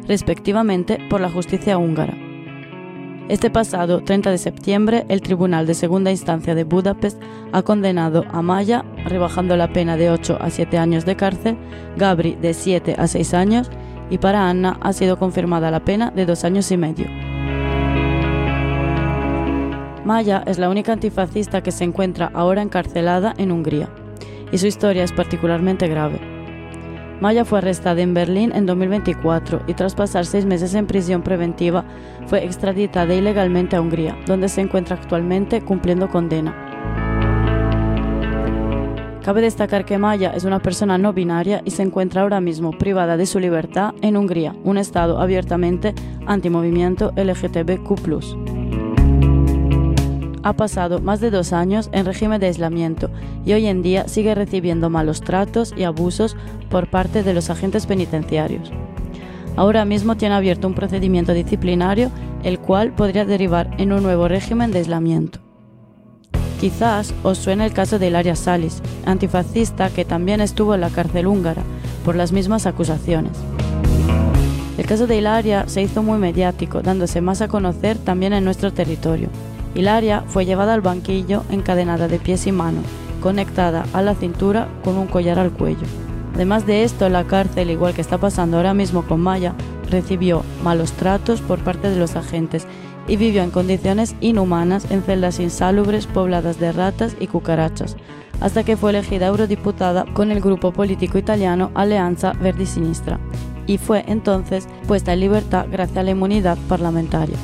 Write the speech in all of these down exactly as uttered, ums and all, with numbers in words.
respectivamente, por la justicia húngara. Este pasado treinta de septiembre, el Tribunal de Segunda Instancia de Budapest ha condenado a Maya, rebajando la pena de ocho a siete años de cárcel, Gabri de siete a seis años y para Anna ha sido confirmada la pena de dos años y medio. Maya es la única antifascista que se encuentra ahora encarcelada en Hungría, y su historia es particularmente grave. Maya fue arrestada en Berlín en dos mil veinticuatro y tras pasar seis meses en prisión preventiva fue extraditada ilegalmente a Hungría, donde se encuentra actualmente cumpliendo condena. Cabe destacar que Maya es una persona no binaria y se encuentra ahora mismo privada de su libertad en Hungría, un estado abiertamente antimovimiento L G T B Q plus. Ha pasado más de dos años en régimen de aislamiento y hoy en día sigue recibiendo malos tratos y abusos por parte de los agentes penitenciarios. Ahora mismo tiene abierto un procedimiento disciplinario, el cual podría derivar en un nuevo régimen de aislamiento. Quizás os suene el caso de Ilaria Salis, antifascista que también estuvo en la cárcel húngara por las mismas acusaciones. El caso de Ilaria se hizo muy mediático, dándose más a conocer también en nuestro territorio. Ilaria fue llevada al banquillo encadenada de pies y manos, conectada a la cintura con un collar al cuello. Además de esto, la cárcel, igual que está pasando ahora mismo con Maya, recibió malos tratos por parte de los agentes y vivió en condiciones inhumanas en celdas insalubres pobladas de ratas y cucarachas, hasta que fue elegida eurodiputada con el grupo político italiano Alleanza Verdi Sinistra, y fue entonces puesta en libertad gracias a la inmunidad parlamentaria.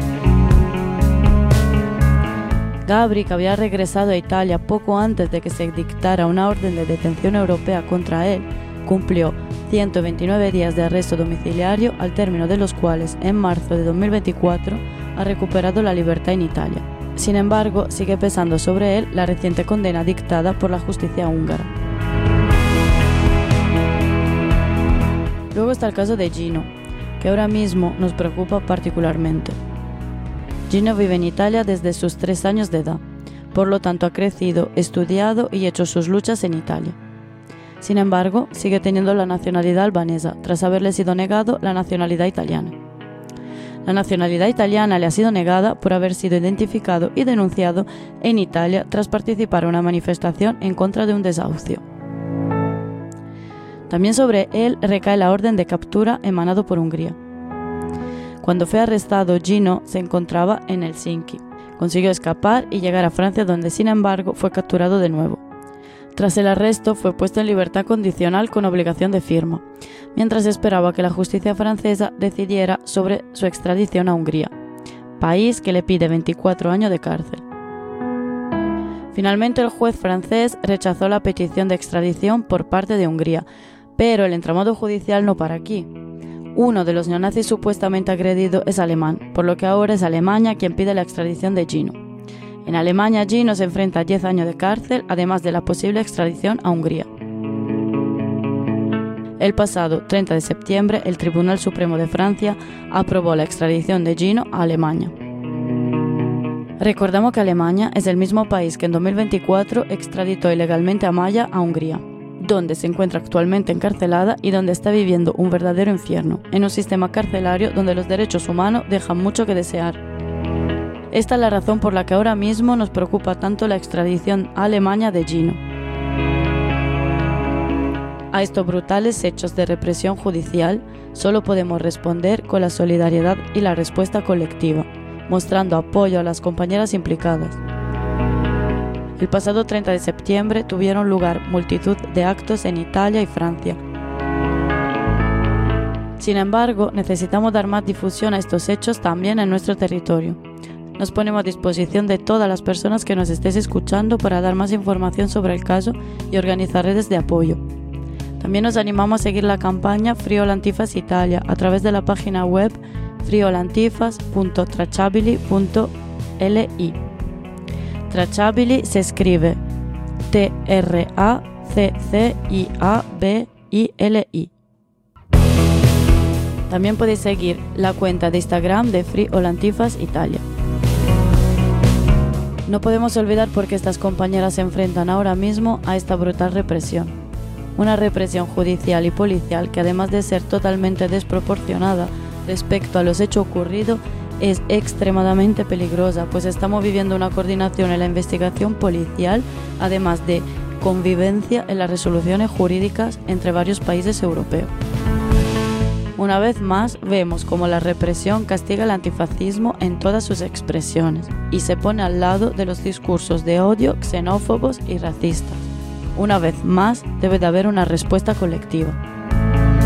Gabri, que había regresado a Italia poco antes de que se dictara una orden de detención europea contra él, cumplió ciento veintinueve días de arresto domiciliario, al término de los cuales, en marzo de dos mil veinticuatro, ha recuperado la libertad en Italia. Sin embargo, sigue pesando sobre él la reciente condena dictada por la justicia húngara. Luego está el caso de Gino, que ahora mismo nos preocupa particularmente. Gino vive en Italia desde sus tres años de edad, por lo tanto ha crecido, estudiado y hecho sus luchas en Italia. Sin embargo, sigue teniendo la nacionalidad albanesa, tras haberle sido negado la nacionalidad italiana. La nacionalidad italiana le ha sido negada por haber sido identificado y denunciado en Italia tras participar en una manifestación en contra de un desahucio. También sobre él recae la orden de captura emanado por Hungría. Cuando fue arrestado, Gino se encontraba en Helsinki. Consiguió escapar y llegar a Francia, donde sin embargo fue capturado de nuevo. Tras el arresto fue puesto en libertad condicional con obligación de firma, mientras esperaba que la justicia francesa decidiera sobre su extradición a Hungría, país que le pide veinticuatro años de cárcel. Finalmente el juez francés rechazó la petición de extradición por parte de Hungría, pero el entramado judicial no para aquí. Uno de los neonazis supuestamente agredido es alemán, por lo que ahora es Alemania quien pide la extradición de Gino. En Alemania, Gino se enfrenta a diez años de cárcel, además de la posible extradición a Hungría. El pasado treinta de septiembre, el Tribunal Supremo de Francia aprobó la extradición de Gino a Alemania. Recordamos que Alemania es el mismo país que en dos mil veinticuatro extraditó ilegalmente a Maya a Hungría, donde se encuentra actualmente encarcelada y donde está viviendo un verdadero infierno, en un sistema carcelario donde los derechos humanos dejan mucho que desear. Esta es la razón por la que ahora mismo nos preocupa tanto la extradición a Alemania de Gino. A estos brutales hechos de represión judicial solo podemos responder con la solidaridad y la respuesta colectiva, mostrando apoyo a las compañeras implicadas. El pasado treinta de septiembre tuvieron lugar multitud de actos en Italia y Francia. Sin embargo, necesitamos dar más difusión a estos hechos también en nuestro territorio. Nos ponemos a disposición de todas las personas que nos estéis escuchando para dar más información sobre el caso y organizar redes de apoyo. También nos animamos a seguir la campaña Friul Antifas Italia a través de la página web friulantifas punto tracciabili punto li. Tracciabili se escribe T R A C C I A B I L I. También podéis seguir la cuenta de Instagram de Friul Antifas Italia. No podemos olvidar por qué estas compañeras se enfrentan ahora mismo a esta brutal represión. Una represión judicial y policial que, además de ser totalmente desproporcionada respecto a los hechos ocurridos, es extremadamente peligrosa, pues estamos viviendo una coordinación en la investigación policial, además de convivencia en las resoluciones jurídicas entre varios países europeos. Una vez más, vemos cómo la represión castiga el antifascismo en todas sus expresiones y se pone al lado de los discursos de odio, xenófobos y racistas. Una vez más, debe de haber una respuesta colectiva.